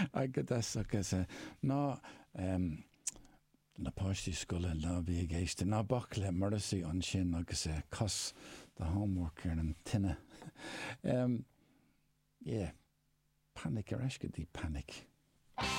agus ná na páistí scoile lá bhí géiste ná bach le marasí an sin agus cos de homework ar an tinine. Panic ar eisce dí panic.